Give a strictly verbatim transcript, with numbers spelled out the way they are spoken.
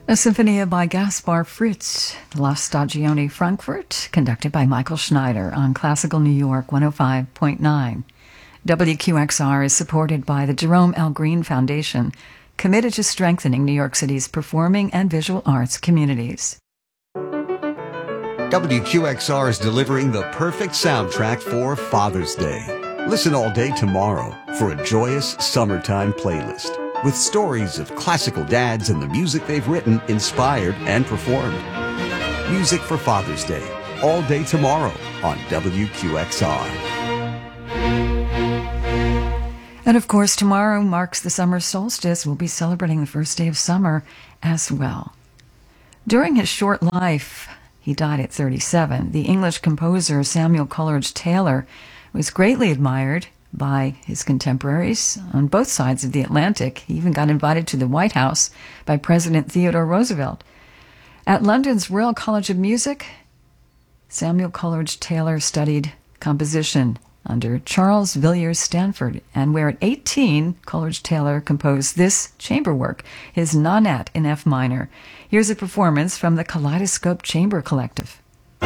A Sinfonia by Gaspar Fritz, La Stagione Frankfurt, conducted by Michael Schneider on Classical New York one oh five point nine. W Q X R is supported by the Jerome L. Green Foundation, committed to strengthening New York City's performing and visual arts communities. W Q X R is delivering the perfect soundtrack for Father's Day. Listen all day tomorrow for a joyous summertime playlist with stories of classical dads and the music they've written, inspired, and performed. Music for Father's Day, all day tomorrow on W Q X R. And of course, tomorrow marks the summer solstice. We'll be celebrating the first day of summer as well. During his short life, he died at thirty-seven, the English composer Samuel Coleridge Taylor was greatly admired by his contemporaries on both sides of the Atlantic. He even got invited to the White House by President Theodore Roosevelt. At London's Royal College of Music, Samuel Coleridge Taylor studied composition under Charles Villiers Stanford, and where at eighteen, Coleridge Taylor composed this chamber work, his Nonet in F minor. Here's a performance from the Kaleidoscope Chamber Collective.